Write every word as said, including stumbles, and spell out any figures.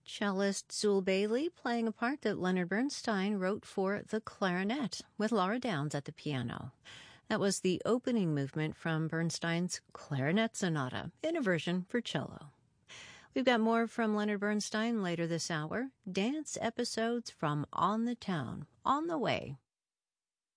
Cellist Zool Bailey playing a part that Leonard Bernstein wrote for the clarinet, with Laura Downs at the piano. That was the opening movement from Bernstein's Clarinet Sonata, in a version for cello. We've got more from Leonard Bernstein later this hour. Dance episodes from On the Town, on the way.